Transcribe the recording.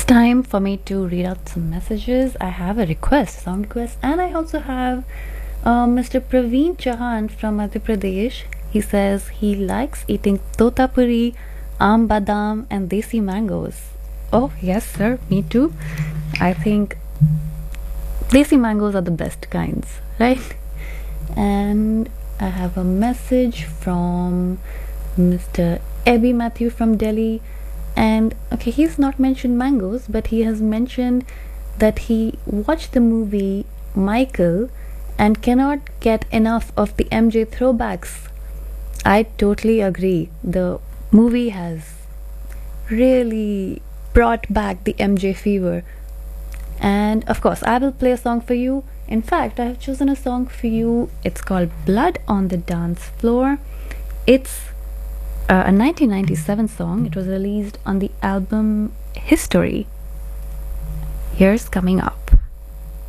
Time for me to read out some messages. I have a request, sound request, and I also have Mr. Praveen Chauhan from Madhya Pradesh. He says he likes eating totapuri, aam badam, and desi mangoes. Oh, yes, sir, me too. I think desi mangoes are the best kinds, right? And I have a message from Mr. Abby Matthew from Delhi. And okay, he's not mentioned mangoes, but he has mentioned that he watched the movie Michael and cannot get enough of the MJ throwbacks. I totally agree. The movie has really brought back the MJ fever. And of course, I will play a song for you. In fact, I have chosen a song for you. It's called Blood on the Dance Floor. It's a 1997 song. It was released on the album History. Here's coming up.